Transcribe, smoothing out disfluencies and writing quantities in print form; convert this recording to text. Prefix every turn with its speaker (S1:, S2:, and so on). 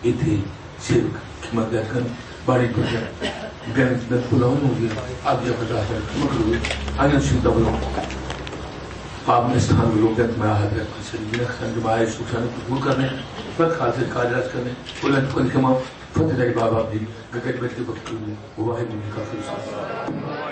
S1: इथे सेवक किंमत बाड़ी पर पुलाव होगी आप अन शुद्ध पाप स्थान लोग जमाए सुखान कबूल करने फत खालसे कार्याज करने बुलंद परिक्रमा फतेह बाबा जी गगन बच्चे वक्त वाहिद का